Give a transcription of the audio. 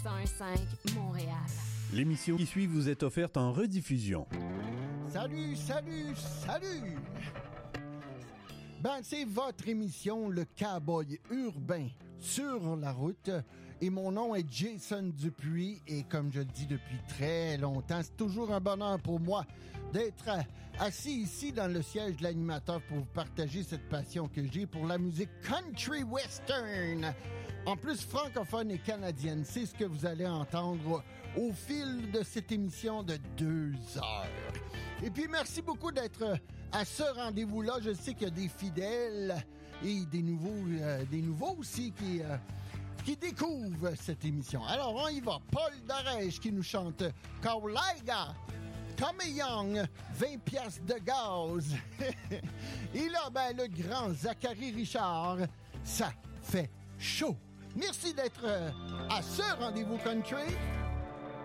1015 Montréal. L'émission qui suit vous est offerte en rediffusion. Salut! Ben, c'est votre émission, le Cowboy urbain sur la route. Et mon nom est Jason Dupuis. Et comme je le dis depuis très longtemps, c'est toujours un bonheur pour moi d'être assis ici dans le siège de l'animateur pour vous partager cette passion que j'ai pour la musique country western. En plus francophone et canadienne, c'est ce que vous allez entendre au fil de cette émission de 2 heures. Et puis, merci beaucoup d'être à ce rendez-vous-là. Je sais qu'il y a des fidèles et des nouveaux aussi qui découvrent cette émission. Alors, on y va. Paul Darèche qui nous chante « Cowliga ». Tommy Young, 20 piastres de gaz. Et là, ben, le grand Zachary Richard, ça fait chaud. Merci d'être à ce rendez-vous country.